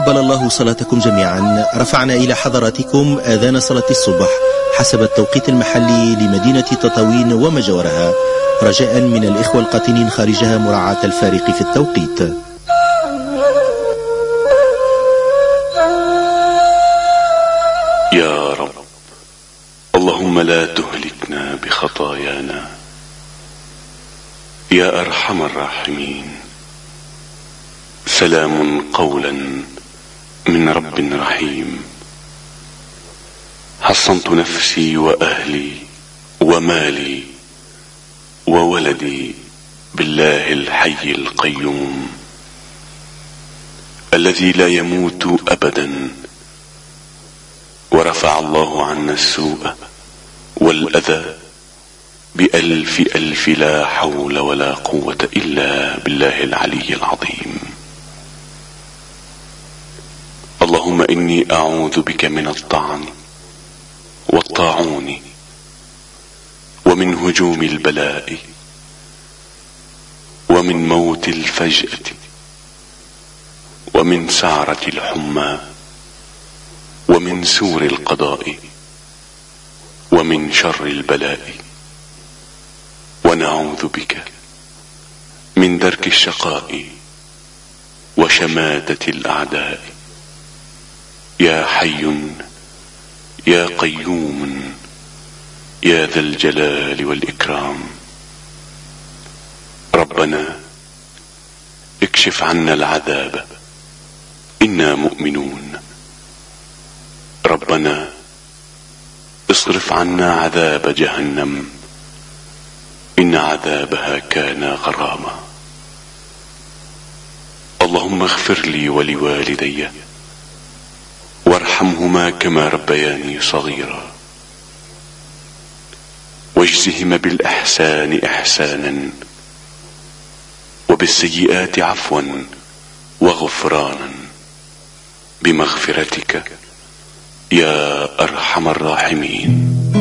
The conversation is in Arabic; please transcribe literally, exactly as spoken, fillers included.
تقبل الله صلاتكم جميعا. رفعنا إلى حضراتكم آذان صلاة الصبح حسب التوقيت المحلي لمدينة تطاوين وما جاورها، رجاء من الإخوة القاطنين خارجها مراعاة الفارق في التوقيت. يا رب اللهم لا تهلكنا بخطايانا يا أرحم الراحمين. سلام قولا من رب رحيم. حصنت نفسي وأهلي ومالي وولدي بالله الحي القيوم الذي لا يموت أبدا، ورفع الله عنا السوء والأذى بألف ألف لا حول ولا قوة إلا بالله العلي العظيم. اللهم إني أعوذ بك من الطعن والطاعون ومن هجوم البلاء ومن موت الفجأة ومن سعرة الحمى ومن سور القضاء ومن شر البلاء، ونعوذ بك من درك الشقاء وشماتة الأعداء. يا حي يا قيوم يا ذا الجلال والإكرام. ربنا اكشف عنا العذاب إنا مؤمنون. ربنا اصرف عنا عذاب جهنم إن عذابها كان غراما. اللهم اغفر لي ولوالدي وارحمهما كما ربياني صغيرا، واجزهما بالإحسان إحسانا وبالسيئات عفوا وغفرانا بمغفرتك يا أرحم الراحمين.